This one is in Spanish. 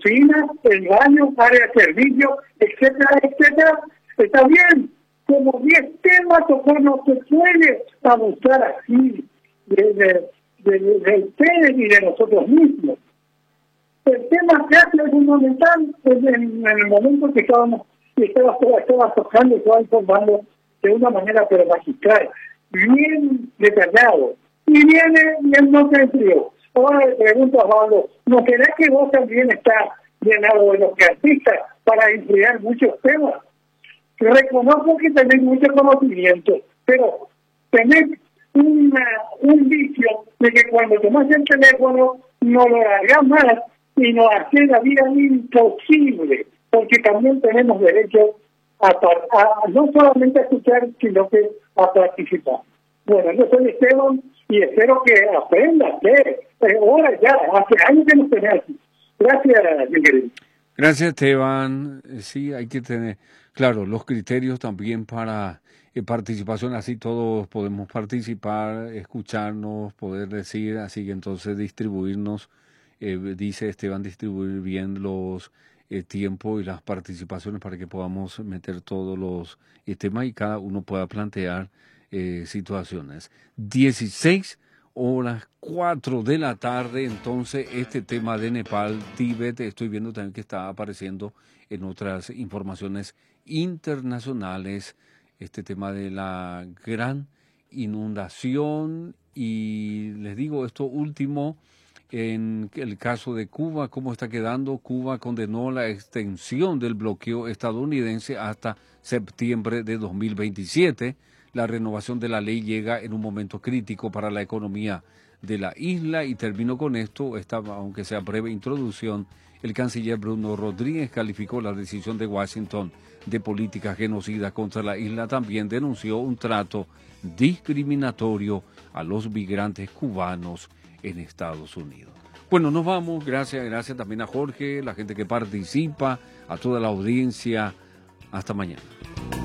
cocina, el baño, área de servicio, etcétera, etcétera. Está bien, como 10 temas, doctor, no se puede abusar así de ustedes y de nosotros mismos. El tema que hace es fundamental en el momento que estaba tocando, estaba informando de una manera pero magistral, bien detallado, y viene y él no se enfrió. Ahora le pregunto a Pablo, ¿no será que vos también estás llenado de los artistas para enfriar muchos temas? Reconozco que tenés mucho conocimiento, pero tenés un vicio de que cuando tomás el teléfono no lo harás más y nos hace la vida imposible, porque también tenemos derecho a no solamente a escuchar, sino que a participar. Bueno, yo soy Esteban y espero que aprendas, ahora ya, hace años que nos tenés aquí. Gracias, mi querido. Gracias, Esteban. Sí, hay que tener, claro, los criterios también para participación, así todos podemos participar, escucharnos, poder decir, así que entonces distribuirnos, dice Esteban, distribuir bien los tiempos y las participaciones para que podamos meter todos los temas y cada uno pueda plantear situaciones. 16:04 de la tarde, entonces este tema de Nepal, Tíbet, estoy viendo también que está apareciendo en otras informaciones internacionales, este tema de la gran inundación y les digo esto último, en el caso de Cuba, ¿cómo está quedando? Cuba condenó la extensión del bloqueo estadounidense hasta septiembre de 2027. La renovación de la ley llega en un momento crítico para la economía de la isla y termino con esto, aunque sea breve introducción. El canciller Bruno Rodríguez calificó la decisión de Washington de política genocida contra la isla. También denunció un trato discriminatorio a los migrantes cubanos en Estados Unidos. Bueno, nos vamos. Gracias también a Jorge, la gente que participa, a toda la audiencia. Hasta mañana.